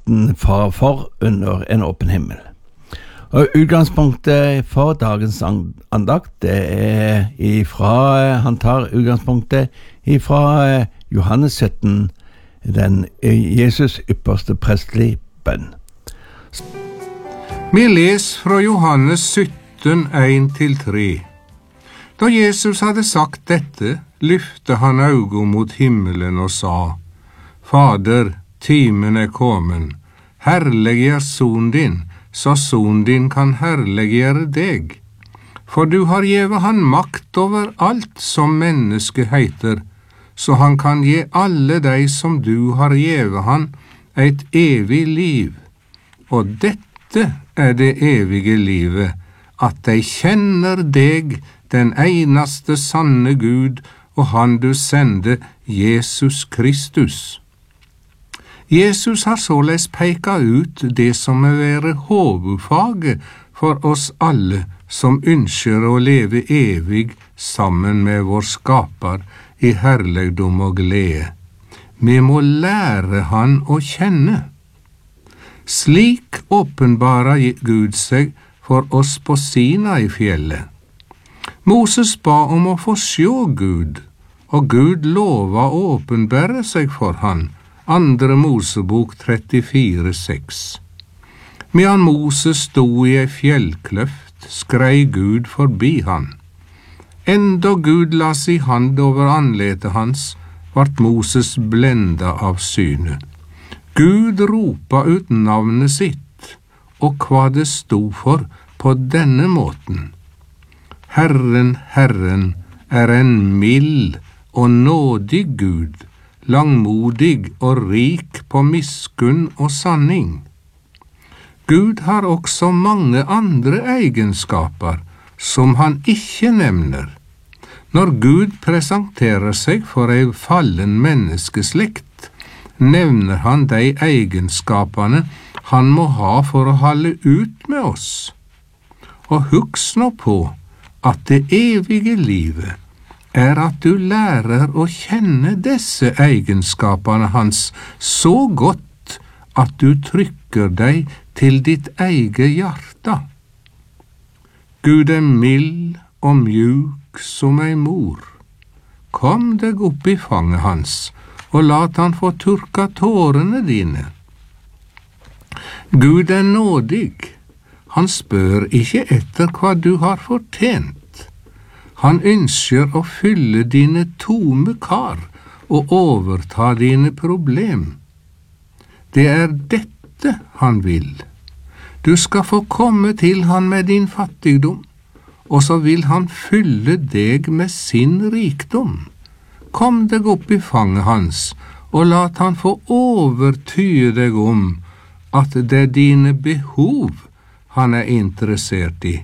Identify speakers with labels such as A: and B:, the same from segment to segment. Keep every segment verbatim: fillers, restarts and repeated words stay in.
A: uten fare for under en åpen himmel. Og utgangspunktet for dagens andakt, det er ifra, han tar utgangspunktet ifra Johannes sytten, den Jesus ypperste prestelige bønn.
B: Vi les fra Johannes sytten, en til tre. Da Jesus hadde sagt dette, lyfte han øynene mot himmelen og sa: Fader, timen er kommen, herliggjør son din, så son din kan herliggjøre deg. For du har gjeve han makt over alt som menneske heiter, så han kan gi alle de som du har gjeve han et evig liv. Og dette er det evige livet, at de kjenner deg, den eneste sanne Gud, og han du sende, Jesus Kristus. Jesus har således peka ut det som er være hovedfaget for oss alle som ønsker å leve evig sammen med vår skaper i herligdom og glede. Vi må lære han å kjenne. Slik åpenbarer Gud seg for oss på Sinai-fjellet. Moses ba om å få se Gud, og Gud lova å åpenbære seg for han. Andre Mosebok trettifire, seks. Medan Moses stod i ei fjellkløft, skrei Gud forbi han. Enda Gud la si hand over anletet hans, vart Moses blenda av synet. Gud ropa ut navnet sitt, og hva det stod for på denne måten. Herren, Herren, er en mild og nådig Gud, langmodig og rik på miskunn og sanning. Gud har også mange andre egenskaper som han ikke nevner. Når Gud presenterer seg for ei fallen menneskeslekt, nevner han de egenskapene han må ha for å holde ut med oss. Og husk nå på at det evige livet er at du lærer å kjenne disse egenskapene hans så godt at du trykker deg til ditt eget hjerte. Gud er mild og mjuk som ei mor. Kom deg opp i fanget hans, og lat han få turka tårene dine. Gud er nådig. Han spør ikke etter hva du har fortjent. Han ønsker å fylle dine tomme kar og overta dine problem. Det er dette han vil. Du skal få komme til han med din fattigdom, og så vil han fylle deg med sin rikdom. Kom deg opp i fanget hans, og lat han få overtyde deg om at det er dine behov han er interessert i.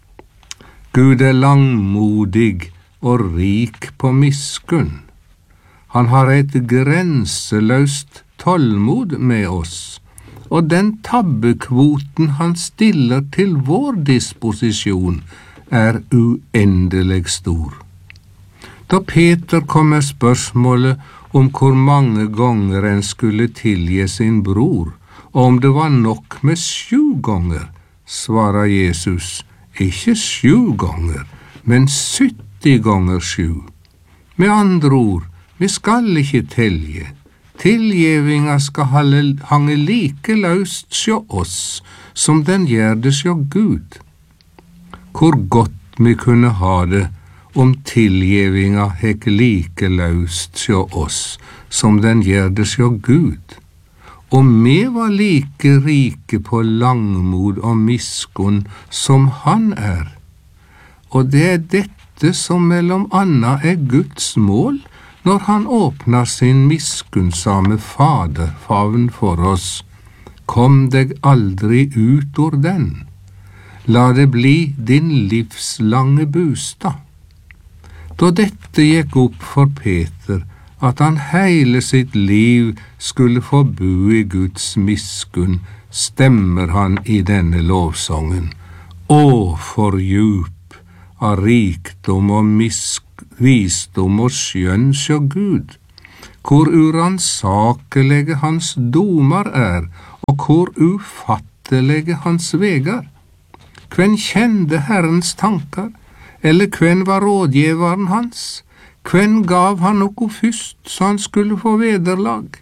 B: Gud er langmodig og rik på miskunn. Han har et grenseløst tålmod med oss, og den tabbekvoten han stiller til vår disposisjon er uendelig stor. Da Peter kom med spørsmålet om hvor mange ganger en skulle tilgi sin bror, og om det var nok med sju ganger, svarer Jesus, ikke sju ganger, men sytti ganger sju. Med andre ord, vi skal ikke tilgi. Tilgjevinga skal hange like løst sjå oss, som den gjør det sjå Gud. Hvor godt vi kunne ha det, om tilgjevinga hekk like løst sjå oss, som den gjør det sjå Gud. Om vi var like rike på langmod og miskunn som han er. Og det er dette som mellom anna er Guds mål, når han åpner sin miskunnsame faderfavn for oss. Kom deg aldri ut ur den. La det bli din livslange bostad. Da dette gikk opp for Peter, at han hele sitt liv skulle få bo i Guds miskunn, stemmer han i denne lovsongen. Å, for djup av rikdom og miskunn, visdom og skjønn sjå Gud, hvor uransakelige hans domar er, og og hvor ufattelige hans vegar. Hvem kjente Herrens tankar, eller hvem var rådgiveren hans? Hvem gav han noe først, så han skulle få vederlag?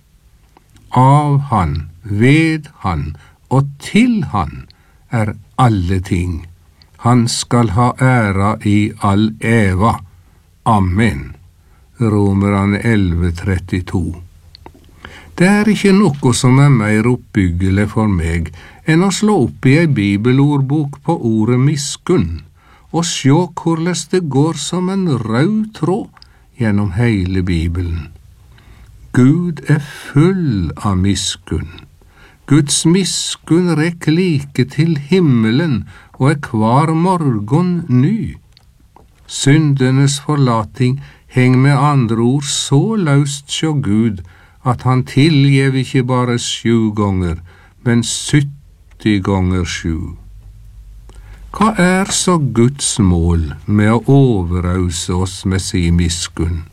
B: Av han, ved han og til han er alle ting. Han skal ha æra i all eva. Amen. Romerne elleve trettito. Det er ikke noe som er mer oppbyggelig for meg enn å slå opp i ei bibelordbok på ordet miskunn og sjå hvordan det går som en rød tråd gjennom hele Bibelen. Gud er full av miskunn. Guds miskunn rekk like til himmelen og er hver morgen ny. Syndenes forlating heng med andre ord så løst sjå Gud at han tilgjev ikke bare sju ganger, men sytti ganger sju. Hva er så Guds mål med å overøse oss med sin miskunn?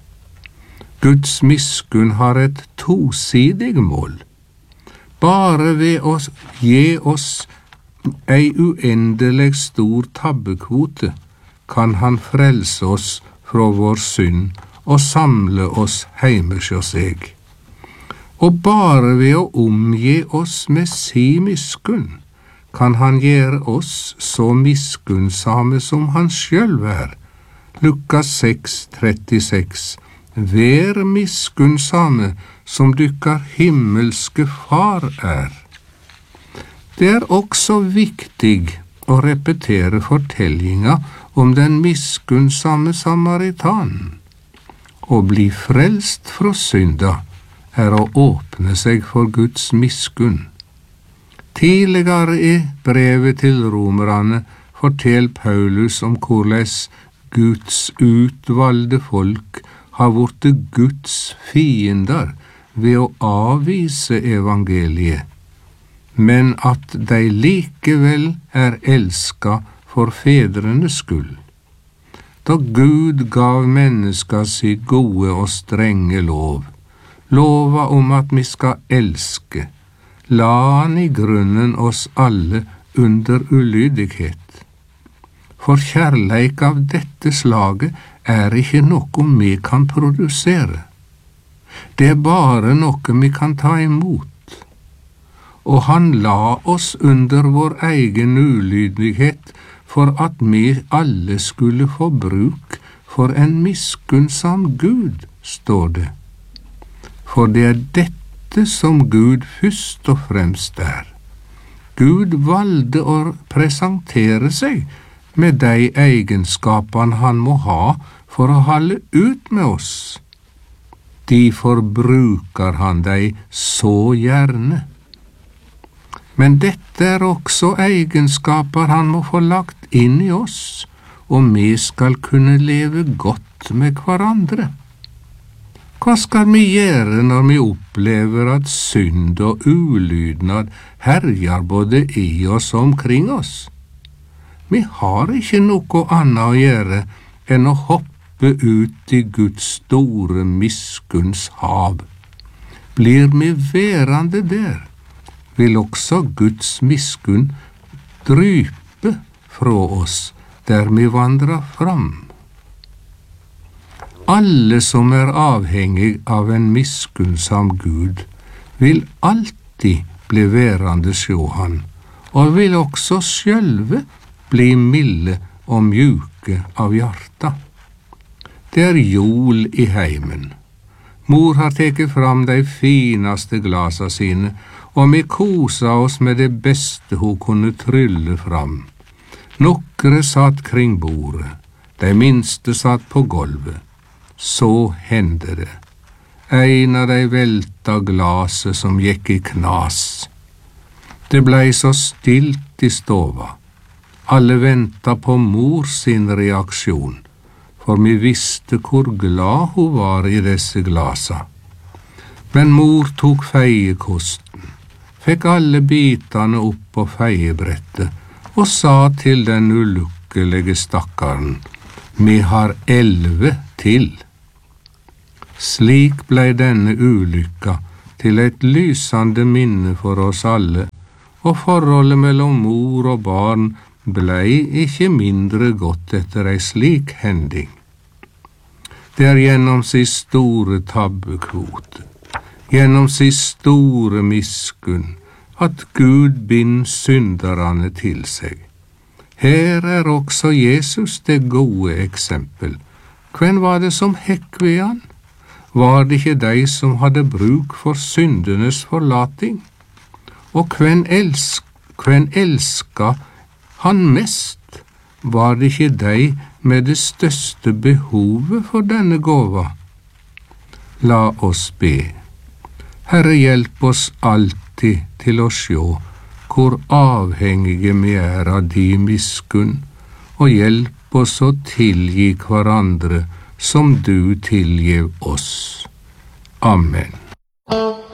B: Guds miskunn har et tosidig mål. Bare ved å gi oss ei uendelig stor tabbekvote kan han frelse oss fra vår synd og samle oss heime sjå seg. Og bare ved å omgi oss med sin miskunn kan han gjøre oss så miskunnsame som han sjølv er. Lukas seks trettiseks. Vær miskunnsame som dykkar himmelske far er. Det er også viktig å repetere fortellinga om den miskunnsamme samaritanen. Å bli frelst fra synda er å åpne seg for Guds miskunn. Tidligere i brevet til romerne fortel Paulus om hvordan Guds utvalgte folk har vært Guds fiender ved å avvise evangeliet, men at de likevel er elsket for fedrenes skyld. Da Gud gav menneska si gode og strenge lov, lova om at vi skal elske, la han i grunnen oss alle under ulydighet. For kjærleik av dette slaget er ikke noe vi kan produsere. Det er bare noe vi kan ta imot. Og han la oss under vår egen ulydighet for at vi alle skulle få bruk for en miskunnsam Gud, står det. For det er dette som Gud først og fremst er. Gud valgte å presentere seg med de egenskapene han må ha for å holde ut med oss. Derfor bruker han de så gjerne. Men dette er også egenskaper han må få lagt inn i oss, og vi skal kunne leve godt med hverandre. Hva skal vi gjøre når vi opplever at synd og ulydnad herjer både i oss og omkring oss? Vi har ikke noe annet å gjøre enn å hoppe ut i Guds store miskunns hav. Blir vi værende der, vil også Guds miskunn drype fra oss der vi vandrer fram. Alle som er avhengig av en miskunnsam Gud, vil alltid bli værende sjå han, og vil også sjølve bli milde og mjuke av hjarta. Det er jol i heimen. Mor har teket fram de finaste glasa sine, og vi kosa oss med det beste hun kunne trylle fram. Nokre satt kring bordet, de minste satt på gulvet. Så hendte det. Ein av de velta glaset som gikk i knas. Det blei så stilt i stova. Alle venta på mor sin reaksjon, for vi visste hvor glad hun var i disse glasa. Men mor tok feiekosten, fikk alle bitane opp på feiebrettet og sa til den ulykkelige stakkaren, «Vi har elleve til.» Slik blei denne ulykka til et lysende minne for oss alle, og forholdet mellom mor og barn blei ikke mindre godt etter ei slik hending. Det er gjennom sin store tabbekvote, gjennom sin store miskunn, at Gud bind synderne til seg. Her er også Jesus det gode eksempel. Hvem var det som hekk ved han? Var det ikke de som hadde bruk for syndenes forlating? Og hvem elsk, hvem elska han mest? Var det ikke de med det største behovet for denne gåva? La oss be. Herre, hjelp oss alltid til å sjå hvor avhengige vi er av din miskunn, og hjelp oss å tilgi hverandre som du tilgiv oss. Amen.